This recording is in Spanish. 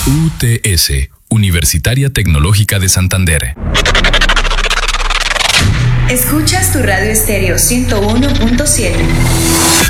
UTS, Universitaria Tecnológica de Santander. Escuchas tu radio estéreo 101.7.